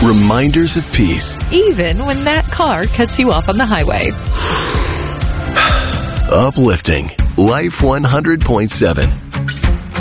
Reminders of peace. Even when that car cuts you off on the highway. Uplifting. Life 100.7.